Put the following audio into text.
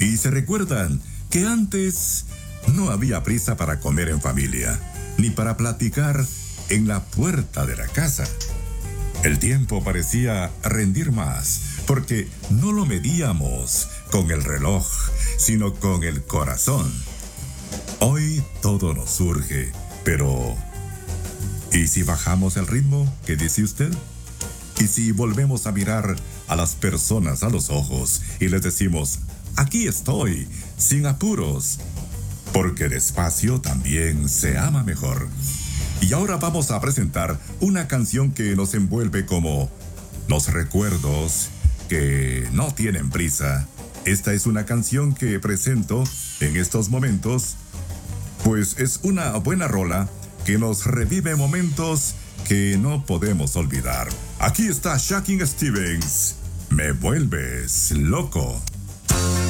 Y se recuerdan que antes no había prisa para comer en familia, ni para platicar en la puerta de la casa. El tiempo parecía rendir más, porque no lo medíamos con el reloj, sino con el corazón. Hoy todo nos surge, pero ¿y si bajamos el ritmo? ¿Qué dice usted? ¿Y si volvemos a mirar a las personas a los ojos y les decimos, aquí estoy, sin apuros? Porque despacio también se ama mejor. Y ahora vamos a presentar una canción que nos envuelve como los recuerdos que no tienen prisa. Esta es una canción que presento en estos momentos, pues es una buena rola que nos revive momentos que no podemos olvidar. Aquí está Shakin' Stevens. Me vuelves loco.